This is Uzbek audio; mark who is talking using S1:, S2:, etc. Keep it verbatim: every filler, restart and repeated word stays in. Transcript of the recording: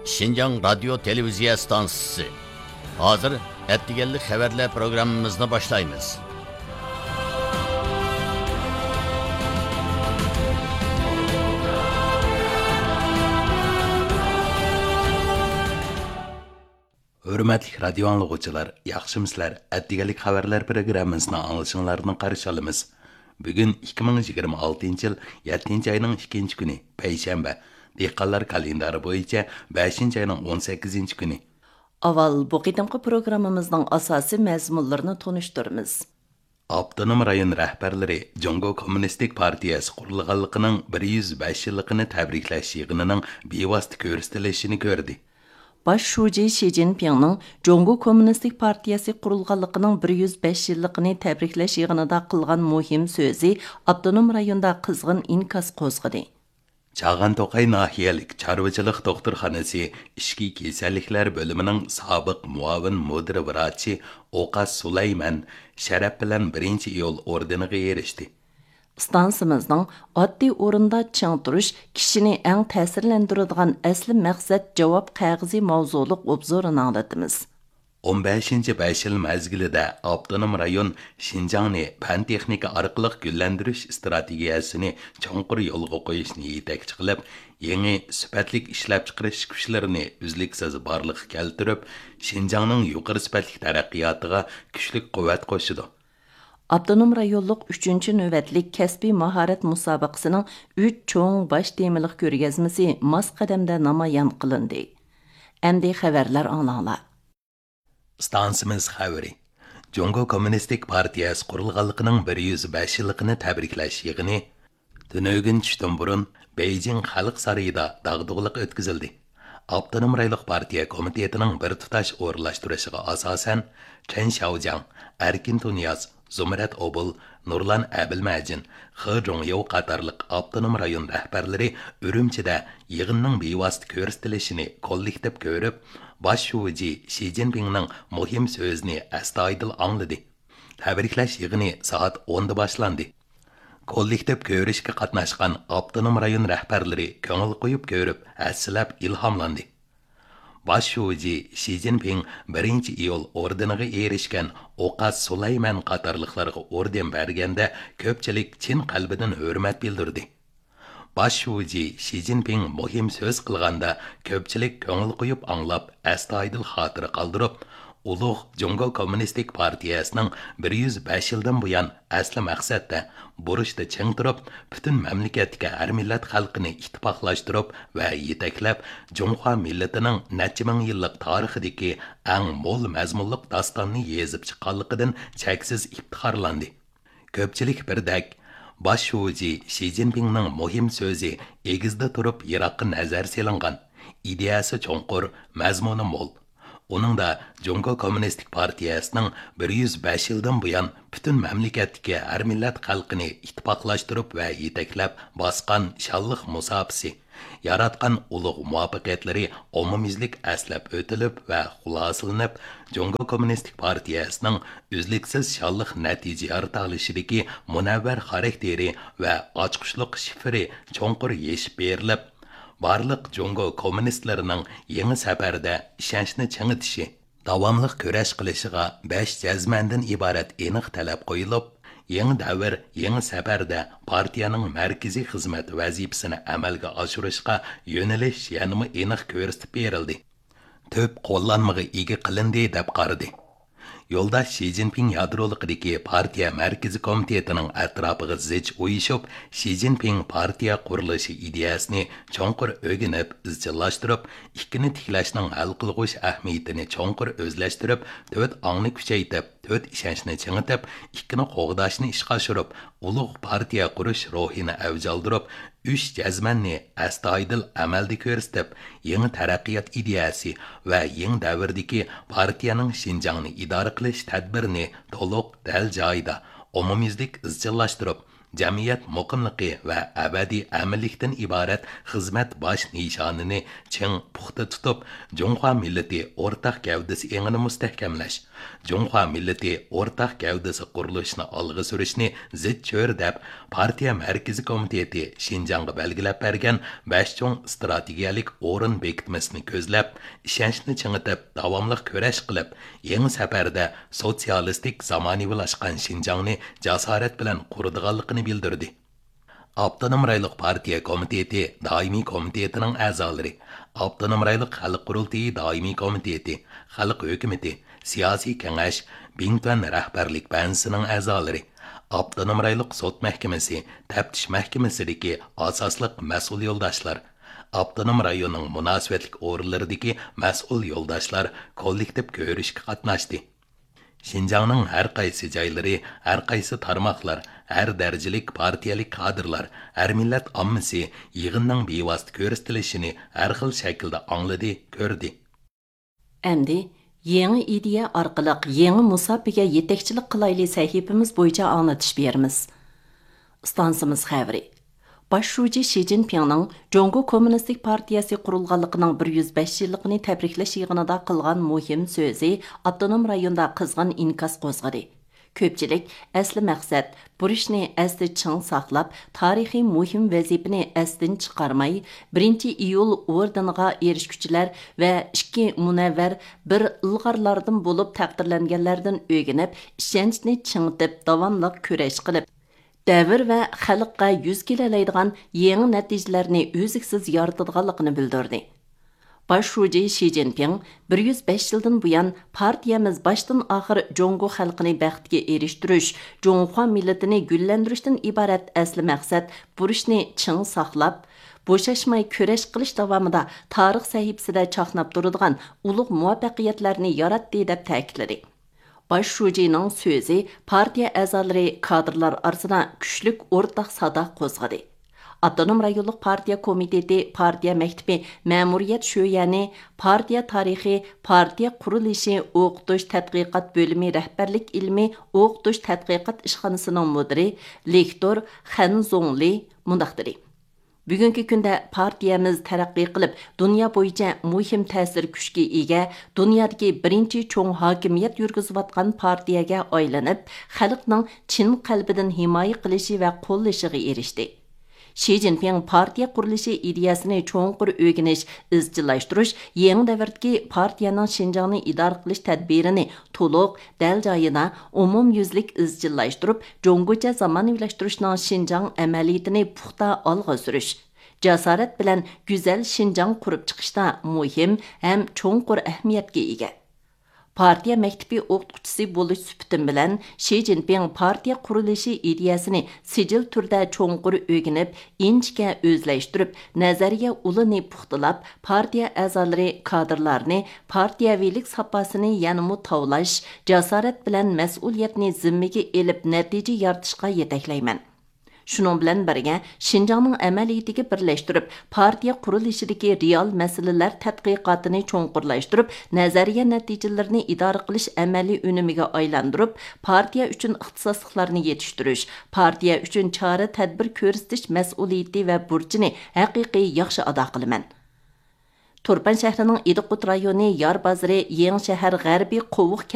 S1: Şinjan Radyo Televiziya Stansısı. Hazır ettigellik haberler programımızını başlayınız.
S2: Hürmetli radyo anlıqçılar, yaxşımıslar, ettigelik haberler programımızını anlaşınlarını qarşı alımız. Bugün iki ming yigirma oltinchi yil yettinchi ayının ikkinchi kuni, Payshanba. Dehqonlar kalendari bo'yicha beshinchi ayının o'n sakkizinchi kuni.
S3: Aval bu qitimqi programımızın asasi mazmunlarini tonuşturmiz.
S2: Avtonom rayon rahbarlari Jongo Kommunistik Partiyasi qurilganligining bir yuz besh yilligini tabriklash yig'inining bevosita ko'rsatilishini ko'rdi.
S3: Baş şuji Xi Jinpingning Jongo Kommunistik Partiyasi qurilganligining bir yuz besh yilligini tabriklash yig'inida qilgan muhim so'zi avtonom rayonda qizg'in inkas qo'zg'adi.
S2: Chag'an To'qay nahiyalik chorvachilik doktorxonasi ishki kasalliklar bo'limining sobiq muavin mudir vrachi O'qas Sulayman sharaf bilan birinchi iyul ordeniga erishdi.
S3: Stansimizning oddiy o'rinda ching turish kishini eng ta'sirlantiradigan asli maqsad javob qog'ozi mavzuliq obzorini anglatamiz.
S2: o'n beshinchi besh yil mezgilida avtonom rayon Şinjanni fan texnika orqali gullantirish strategiyasini chonqur yo'lga qo'yishni yetakchi qilib, yangi sifatli ishlab chiqarish kuchlarini uzluksiz borliqqa keltirib, Şinjanning yuqori sifatli taraqqiyotiga kuchli quvvat qo'shdi.
S3: Avtonom rayonluq uchinchi navbatlik kasbiy mahorat musobaqasining uch cho'ng bosh temalik ko'rgazmasi mas qadamda namoyon qilindi. Endi xabarlar anglanglar.
S2: Stansimiz xabari. Jongo Kommunistik Partiyasi qurilganligining bir yuz besh yilligini tabriklash yig'ini tunugin tushdan burun Beijing Xalq sarayida dag'dug'liq o'tkazildi. Avtonom rayonluq partiya komitetining bir tutash o'rinlashtirishiga asosan Chen Xiaojiang, Erkin Tunyaz, Zumrat Obul, Nurlan Abilmajin, He Zhongyu qatorliq avtonom rayon rahbarlari Urumchida yig'inning bevosita ko'rsatilishini kollektiv ko'rib, Baş şuji Xi Jinpingning muhim so'zini astoydil angladi. Tabriklash yig'ini soat o'nda boshlandi. Kollektiv ko'rishga qatnashgan avtonom rayon rahbarlari ko'ngil qo'yib ko'rib, aslab ilhomlandi. Baş şuji Xi Jinping birinchi iyul ordeniga erishgan O'qas Sulayman qatorliqlarga orden berganda ko'pchilik chin qalbidan hurmat bildirdi. Baş şuji Xi Jinping muhim so'z qilganda ko'pchilik ko'ngil qo'yib anglab, astoydil xotira qoldirib, ulug' Jongo Kommunistik Partiyasining bir yuz besh yildan buyon asli maqsadda burishda ching turib, butun mamlakatga har millat xalqini ittifoqlashtirib va yetaklab, Jonghua millatining necha ming yillik tarixidagi eng mo'l mazmunli dastonni yezib chiqqanligidan cheksiz iftixorlandi. Ko'pchilik birdak Baş şuji Xi Jinpingning muhim so'zi egizda turib yiroqqa nazar selingan, ideyasi cho'nqur, mazmuni mo'l. Uningda Jongo Kommunistik Partiyasining bir yuz besh yildan buyon butun mamlakatga har millat xalqini ittifoqlashtirib va yetaklab bosgan shonliq musofasi, yaratgan ulug' muvaffaqiyatlari omumizlik aslab o'tilib va xulosalanib, Jongo Kommunistik Partiyasining uzluksiz shonliq natija yarata olishidagi munavvar xarakteri va ochqishliq shifri cho'nqur yeshib berilib, barliq Jongo kommunistlarining yangi safarda ishonchni chingitishi, davomli kurash qilishiga besh jazmandan iborat aniq talab qo'yilib, yangi davr, yangi safarda partiyaning markaziy xizmat vazifasini amalga oshirishga yo'nalish yanimi aniq ko'rsatib berildi. To'p qo'llanmaga ega qilindi deb qaradi. Yo'ldosh Xi Jinping yadroligidagi partiya markaziy komitetining atrofiga zich o'yishib, Xi Jinping partiya qurilishi ideyasini cho'nqur o'rganib, izchillashtirib, ikkini tiklashning hal qilg'ish ahamiyatini cho'nqur o'zlashtirib, to'rt ongni kuchaytirib, to'rt ishonchni chingitib, ikkini qo'g'dashni ishga oshirib, ulug' partiya qurish ruhini avjaldirib, uch jazmanni astoydil amalda ko'rsatib, yangi taraqqiyot ideyasi va yangi davrdagi partiyaning Şinjanni idora qilish tadbirini to'liq dal joyida, umumizlik izchillashtirib, jamiyat muqimligi va abadiy aminlikdan iborat xizmat bosh nishonini ching puxta tutib, Junxo millati o'rtaq gavdasi engini mustahkamlash, Junxo millati o'rtaq gavdasi qurilishini olg'a surishni zid cho'r deb partiya markaziy komiteti Şinjanga belgilab bergan besh cho'ng strategiyalik o'rin bekitmasini ko'zlab, ishonchni chingitib, davomli kurash qilib, yangi safarda sotsialistik zamonaviylashtgan Şinjangni jasorat bilan quradiganligini bildirdi. Avtonom rayonluq partiya komiteti doimiy komitetining a'zolari, Avtonom rayonluq xalq qurultiyi doimiy komiteti, xalq hukumati, siyosiy kengash, Bingtuan rahbarlik bansining a'zolari, Avtonom rayonluq sud mahkamasi, taftish mahkamasidagi asosliq mas'ul yo'ldoshlar, Avtonom rayonning munosabatlik o'rinlaridagi mas'ul yo'ldoshlar kollektiv ko'rishga qatnashdi. Şinjanның har qaysi joylari, har qaysi tarmoqlar, har darajalik partiyalik kadrlar, har millat ommasi yig'inning bevosita ko'rsatilishini har xil shaklda angladi, ko'rdi.
S3: Endi yangi ideya orqali yangi musobaqa yetakchilik qilayli sahifamiz bo'yicha anglatish beramiz. Stansimiz xabari. Başşuji Xi Jinpingning Jongo Kommunistik Partiyasi qurilganligining bir yuz besh yilligini tabriklash yig'inida qilgan muhim so'zi avtonom rayonda qizg'in inkas qo'zg'adi. Ko'pchilik asli maqsad bu ishni asli ching saqlab, tarixiy muhim vazifani asdan chiqarmay, birinchi iyul ordeniga erishguchilar va ikki munavvar bir ilg'orlardan bo'lib taqdirlanganlardan o'rganib, ishonchni chingitib, davomli kurash qilib, davr va xalqqa yuz kelalaydigan yangi natijalarni o'ziksiz yaratadiganligini bildirdi. Başşuji Xi Jinping bir yuz besh yildan buyon partiyamiz başdan oxir Jongo xalqini baxtga erishtirish, Jonxo millatini gullantirishdan iborat asli maqsad bu ishni ching saqlab, bo'shashmay kurash qilish davomida tarix sahifasida chaqnab turadigan ulug' muvaffaqiyatlarni yaratdi deb ta'kidladi. Başşujining so'zi partiya a'zolari kadrlar orasida kuchlik o'rtaq sada qo'zg'adi. Avtonom rayonluq partiya komiteti, partiya maktabi, ma'muriyat sho'yani, partiya tarixi, partiya qurilishi, o'qitish tadqiqot bo'limi rahbarlik ilmi, o'qitish tadqiqot ishxonasining mudiri, lektor Xan Zongli mundaq dedi. Bugungi kunda partiyamiz taraqqiy qilib, dunyo bo'yicha muhim ta'sir kuchga ega, dunyodagi birinchi cho'ng hokimiyat yurgizayotgan partiyaga aylanib, xalqning chin qalbidan himoya qilishi va qo'llashiga erishdi. Xi Jinping partiya qurilishi ideyasini cho'nqur o'rganish, izchillashtirish, yangi davrdagi partiyaning Şinjanni idora qilish tadbirini to'liq, dal joyida, umumyuzlik izchillashtirib, Jongocha zamonaviylashtirish Şinjan amaliyotini puxta olg'a surish, jasorat bilan go'zal Şinjan qurib chiqishda muhim ham cho'nqur ahamiyatga ega. Partiya maktabi o'qituvchisi bo'lish supatim bilan Xi Jinping partiya qurilishi ideyasini sijil turda cho'nqur o'rganib, inchga o'zlashtirib, nazariya ulini puxtalab, partiya a'zolari kadrlarni partiyaviylik sapasini yanımı tavlash, jasorat bilan mas'uliyatni zimmiga elib natija yaratishga yetaklayman. Şunun bilan birga Şinjanning amaliyatiga birlashtirib, partiya qurilishidagi real masalalar tadqiqotini cho'nqurlashtirib, nazariya natijalarini idora qilish amaliy unimiga aylantirib, partiya uchun ixtisosliklarni yetishtirish, partiya uchun chora tadbir ko'rsatish mas'uliyati va burchini haqiqiy yaxshi ado qilaman. Turpan shahrining Idiqut rayoni Yar bozori, Yangi shahar g'arbiy Qovuq